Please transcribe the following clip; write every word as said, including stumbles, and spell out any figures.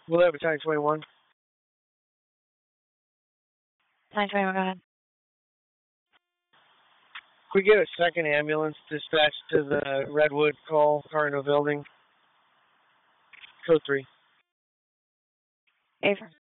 We'll have Battalion twenty-one. Battalion twenty-one, go ahead. Could we get a second ambulance dispatched to the Redwood call, Cardinal building? Code three. Affirmative.